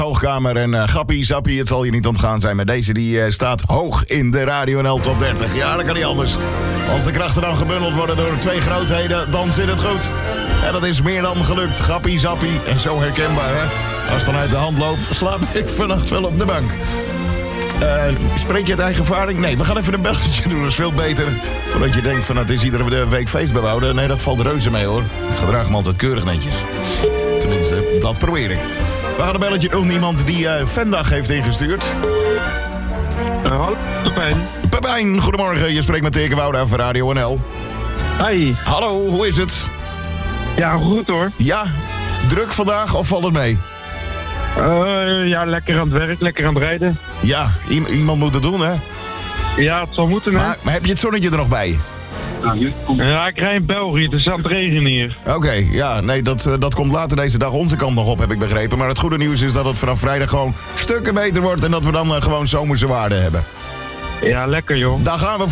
Hoogkamer en Gappie Zappie, het zal je niet ontgaan zijn. Maar deze die staat hoog in de Radio NL Top 30. Ja, dat kan niet anders. Als de krachten dan gebundeld worden door 2 grootheden, dan zit het goed. En dat is meer dan gelukt. Gappie Zappie en zo herkenbaar, hè. Als het dan uit de hand loopt, slaap ik vannacht wel op de bank. Spreek je het eigen ervaring? Nee, we gaan even een belletje doen, dat is veel beter. Voordat je denkt van het is iedere week feest behouden. Nee, dat valt reuze mee hoor. Ik gedraag me altijd keurig netjes. Tenminste, dat probeer ik. We gaan een belletje doen, iemand die Vendag heeft ingestuurd. Hallo, Pepijn. Pepijn, goedemorgen. Je spreekt met Teke Wouda van Radio NL. Hi. Hallo, hoe is het? Ja, goed hoor. Ja, druk vandaag of valt het mee? Ja, lekker aan het werk, lekker aan het rijden. Ja, iemand moet het doen, hè? Ja, het zal moeten, hè? Maar heb je het zonnetje er nog bij? Ja, ik rij in België, het is aan het regenen hier. Oké, ja, nee, dat komt later deze dag onze kant nog op, heb ik begrepen. Maar het goede nieuws is dat het vanaf vrijdag gewoon stukken beter wordt en dat we dan gewoon zomerse waarden hebben. Ja, lekker joh. Daar gaan we